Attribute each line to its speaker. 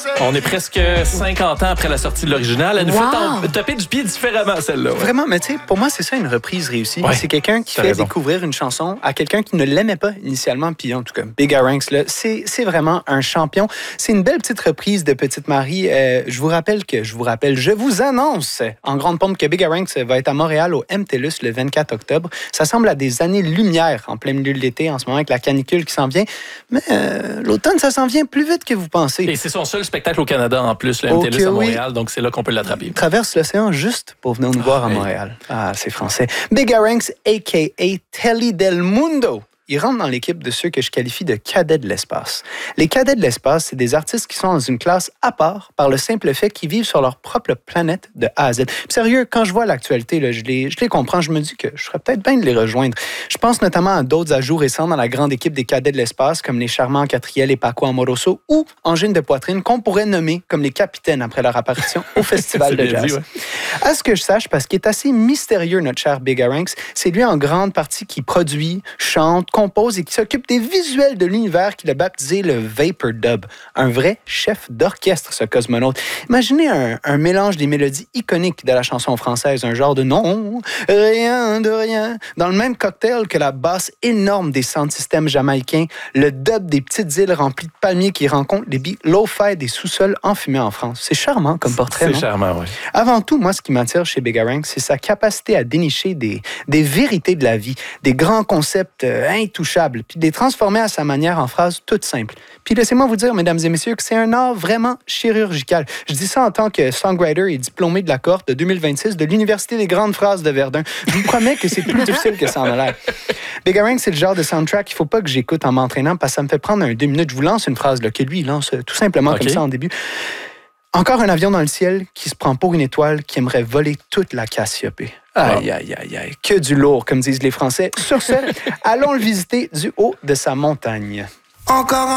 Speaker 1: On est presque 50 ans après la sortie de l'original. Elle nous fait taper du pied différemment, celle-là. Ouais.
Speaker 2: Vraiment, mais tu sais, pour moi, c'est ça une reprise réussie. Ouais, c'est quelqu'un qui fait découvrir une chanson à quelqu'un qui ne l'aimait pas initialement. Puis en tout cas, Big Ranks, là, c'est vraiment un champion. C'est une belle petite reprise de Petite Marie. Je vous annonce en grande pompe que Big Ranks va être à Montréal au MTLUS le 24 octobre. Ça semble à des années-lumière en plein milieu de l'été en ce moment avec la canicule qui s'en vient. Mais l'automne, ça s'en vient plus vite que vous pensez.
Speaker 1: Et c'est son seul spectacle au Canada en plus, le MTLUS à Montréal, donc c'est là qu'on peut l'attraper.
Speaker 2: Il traverse l'océan juste pour venir nous voir à Montréal. Ah, c'est français. Big Ranks, a.k.a. Telly Del Mundo. Il rentre dans l'équipe de ceux que je qualifie de cadets de l'espace. Les cadets de l'espace, c'est des artistes qui sont dans une classe à part par le simple fait qu'ils vivent sur leur propre planète de A à Z. Puis sérieux, quand je vois l'actualité, là, je les comprends, je me dis que je serais peut-être bien de les rejoindre. Je pense notamment à d'autres ajouts récents dans la grande équipe des cadets de l'espace, comme les charmants Catriel et Paco Amoroso, ou Angine de Poitrine, qu'on pourrait nommer comme les capitaines après leur apparition au Festival de Jazz. À ce que je sache, parce qu'il est assez mystérieux, notre cher Big Ranks, c'est lui en grande partie qui produit, chante, compose et qui s'occupe des visuels de l'univers qu'il a baptisé le Vapor Dub. Un vrai chef d'orchestre, ce cosmonaute. Imaginez un mélange des mélodies iconiques de la chanson française, un genre de non, rien de rien, dans le même cocktail que la basse énorme des sound-systems jamaïcains, le dub des petites îles remplies de palmiers qui rencontrent les beats lo-fi des sous-sols enfumés en France. C'est charmant comme portrait,
Speaker 1: C'est charmant, oui.
Speaker 2: Avant tout, moi, ce qui m'attire chez Big Ranks, c'est sa capacité à dénicher des vérités de la vie, des grands concepts intouchables, puis de les transformer à sa manière en phrases toutes simples. Puis laissez-moi vous dire, mesdames et messieurs, que c'est un art vraiment chirurgical. Je dis ça en tant que songwriter et diplômé de la cohorte de 2026 de l'Université des grandes phrases de Verdun. Je vous promets que c'est plus difficile que ça en a l'air. Big Ranks, c'est le genre de soundtrack qu'il ne faut pas que j'écoute en m'entraînant parce que ça me fait prendre 2 minutes. Je vous lance une phrase là, que lui, il lance tout simplement comme ça en début. Encore un avion dans le ciel qui se prend pour une étoile qui aimerait voler toute la Cassiopée. Aïe, aïe, aïe, aïe. Que du lourd, comme disent les Français. Sur ce, allons le visiter du haut de sa montagne. Encore